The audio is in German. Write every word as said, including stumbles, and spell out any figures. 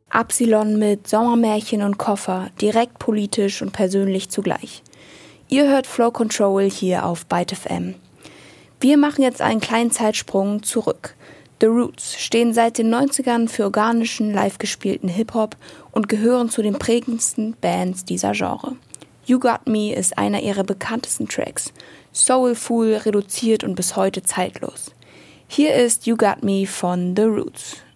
Absilon mit Sommermärchen und Koffer, direkt politisch und persönlich zugleich. Ihr hört Flow Control hier auf Byte F M. Wir machen jetzt einen kleinen Zeitsprung zurück. The Roots stehen seit den neunzigern für organischen, live gespielten Hip-Hop und gehören zu den prägendsten Bands dieser Genre. You Got Me ist einer ihrer bekanntesten Tracks. Soulful, reduziert und bis heute zeitlos. Hier ist You Got Me von The Roots.